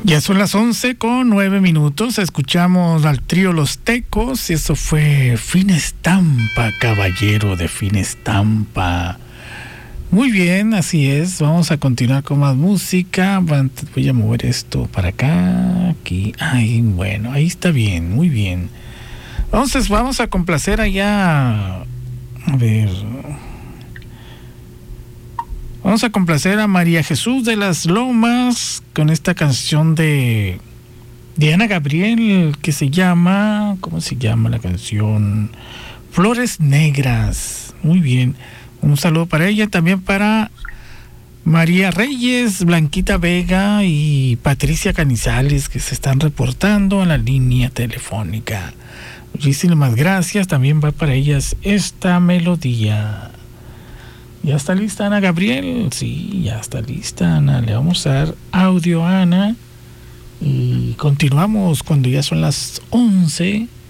Ya son las 11:09. Escuchamos al trío Los Tecos. Y eso fue Fin Estampa, caballero de Fin Estampa. Muy bien, así es. Vamos a continuar con más música. Voy a mover esto para acá, aquí. Ay, bueno, ahí está bien, muy bien. Entonces vamos a complacer allá. A ver. Vamos a complacer a María Jesús de las Lomas con esta canción de Ana Gabriel que se llama, ¿cómo se llama la canción? Flores Negras. Muy bien. Un saludo para ella, también para María Reyes, Blanquita Vega y Patricia Canizales, que se están reportando a la línea telefónica. Muchísimas gracias. También va para ellas esta melodía. ¿Ya está lista Ana Gabriel? Sí, ya está lista Ana. Le vamos a dar audio a Ana y continuamos cuando ya son las 11.